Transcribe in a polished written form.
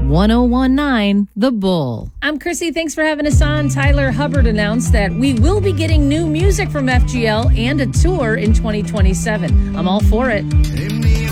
1019 The Bull. I'm Chrissy. Thanks for having us on. Tyler Hubbard announced that we will be getting new music from FGL and a tour in 2027. I'm all for it.